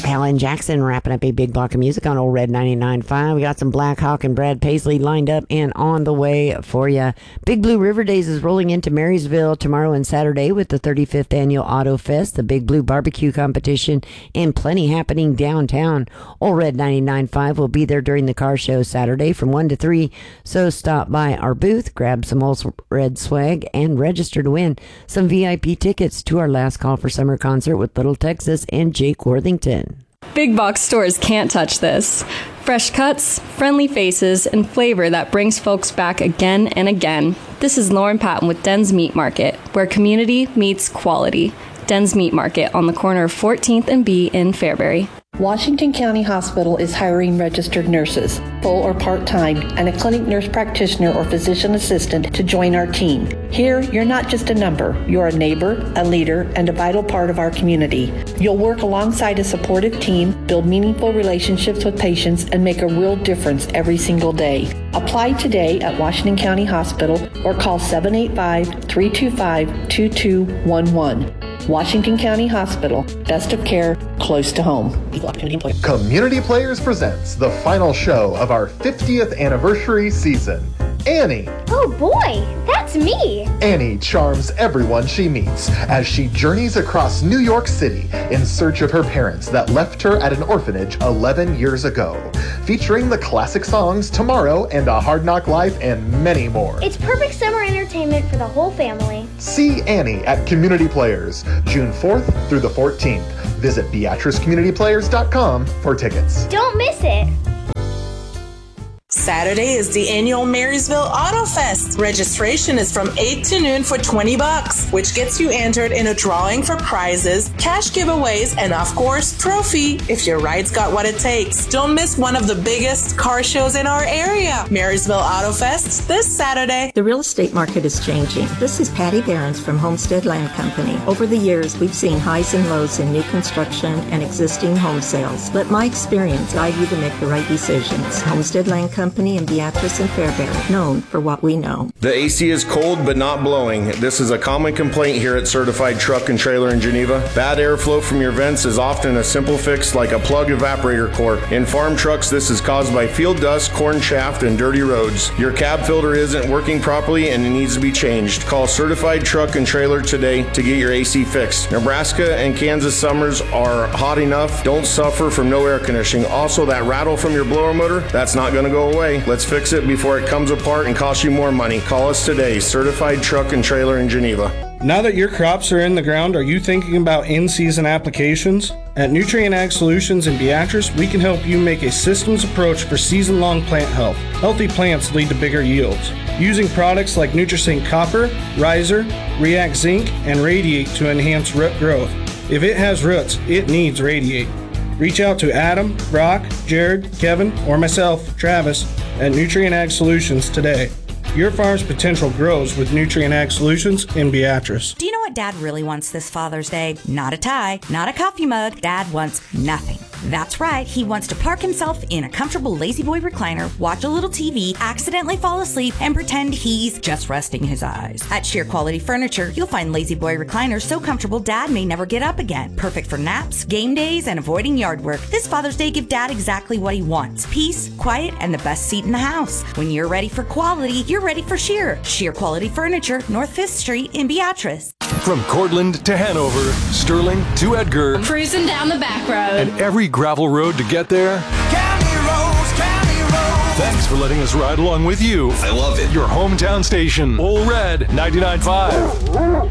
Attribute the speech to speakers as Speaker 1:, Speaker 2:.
Speaker 1: Alan Jackson wrapping up a big block of music on Old Red 99.5. We got some Black Hawk and Brad Paisley lined up and on the way for you. Big Blue River Days is rolling into Marysville tomorrow and Saturday with the 35th Annual Auto Fest, the Big Blue Barbecue Competition, and plenty happening downtown. Old Red 99.5 will be there during the car show Saturday from 1 to 3, so stop by our booth, grab some Old Red swag, and register to win some VIP tickets to our last call for summer concert with Little Texas and Jake Worthington.
Speaker 2: Big box stores can't touch this. Fresh cuts, friendly faces, and flavor that brings folks back again and again. This is Lauren Patton with Den's Meat Market, where community meets quality. Den's Meat Market on the corner of 14th and B in Fairbury.
Speaker 3: Washington County Hospital is hiring registered nurses, full or part-time, and a clinic nurse practitioner or physician assistant to join our team. Here, you're not just a number. You're a neighbor, a leader, and a vital part of our community. You'll work alongside a supportive team, build meaningful relationships with patients, and make a real difference every single day. Apply today at Washington County Hospital or call 785-325-2211. Washington County Hospital, best of care, close to home.
Speaker 4: Community Players presents the final show of our 50th anniversary season. Annie.
Speaker 5: Oh boy, that's me.
Speaker 4: Annie charms everyone she meets as she journeys across New York City in search of her parents that left her at an orphanage 11 years ago. Featuring the classic songs Tomorrow and A Hard Knock Life and many more.
Speaker 5: It's perfect summer entertainment for the whole family.
Speaker 4: See Annie at Community Players, June 4th through the 14th. Visit BeatriceCommunityPlayers.com for tickets.
Speaker 5: Don't miss it.
Speaker 6: Saturday is the annual Marysville Auto Fest. Registration is from 8 to noon for $20, which gets you entered in a drawing for prizes, cash giveaways, and of course, trophy if your ride's got what it takes. Don't miss one of the biggest car shows in our area. Marysville Auto Fest this Saturday.
Speaker 7: The real estate market is changing. This is Patty Behrens from Homestead Land Company. Over the years, we've seen highs and lows in new construction and existing home sales. Let my experience guide you to make the right decisions. Homestead Land Company in Beatrice and Fairbury, known for what we know.
Speaker 8: The AC is cold but not blowing. This is a common complaint here at Certified Truck and Trailer in Geneva. Bad airflow from your vents is often a simple fix like a plug evaporator core. In farm trucks, this is caused by field dust, corn chaff, and dirty roads. Your cab filter isn't working properly and it needs to be changed. Call Certified Truck and Trailer today to get your AC fixed. Nebraska and Kansas summers are hot enough. Don't suffer from no air conditioning. Also, that rattle from your blower motor, that's not going to go away. Let's fix it before it comes apart and costs you more money. Call us today, Certified Truck and Trailer in Geneva.
Speaker 9: Now that your crops are in the ground, are you thinking about in-season applications? At Nutrient Ag Solutions in Beatrice, we can help you make a systems approach for season-long plant health. Healthy plants lead to bigger yields. Using products like Nutrisync Copper, Riser, React Zinc, and Radiate to enhance root growth. If it has roots, it needs Radiate. Reach out to Adam, Brock, Jared, Kevin, or myself, Travis, at Nutrient Ag Solutions today. Your farm's potential grows with Nutrient Ag Solutions in Beatrice.
Speaker 10: Do you know what Dad really wants this Father's Day? Not a tie, not a coffee mug. Dad wants nothing. That's right, he wants to park himself in a comfortable lazy boy recliner, watch a little TV, accidentally fall asleep, and pretend he's just resting his eyes. At Sheer Quality Furniture, you'll find lazy boy recliners so comfortable Dad may never get up again. Perfect for naps, game days, and avoiding yard work. This Father's Day, give Dad exactly what he wants. Peace, quiet, and the best seat in the house. When you're ready for quality, you're ready for Sheer. Sheer Quality Furniture, North 5th Street in Beatrice.
Speaker 11: From Cortland to Hanover, Sterling to Edgar,
Speaker 12: cruising down the back road,
Speaker 11: and every gravel road to get there.
Speaker 13: County roads, county roads.
Speaker 11: Thanks for letting us ride along with you.
Speaker 13: I love it.
Speaker 11: Your hometown station, Old Red 99.5.